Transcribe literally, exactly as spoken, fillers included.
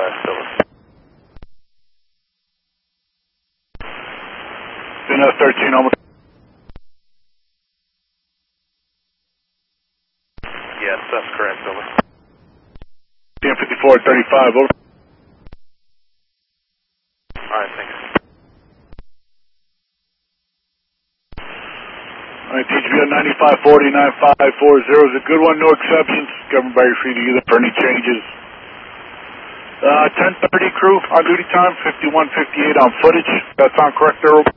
correct, over. N S thirteen, almost. Yes, that's correct, over. ten fifty-four thirty-five, over. Alright, thanks. Alright, T G B on ninety-five forty, nine five four zero is a good one, no exceptions. Government by your free to either for any changes. Uh, ten thirty crew on duty time, fifty-one fifty-eight on footage. That sound correct there, over?